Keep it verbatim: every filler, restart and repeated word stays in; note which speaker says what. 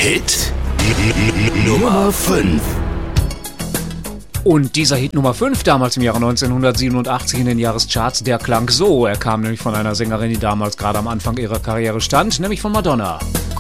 Speaker 1: Hit Nummer fünf.
Speaker 2: Und dieser Hit Nummer fünf, damals im Jahre neunzehnhundertsiebenundachtzig in den Jahrescharts, der klang so. Er kam nämlich von einer Sängerin, die damals gerade am Anfang ihrer Karriere stand, nämlich von Madonna.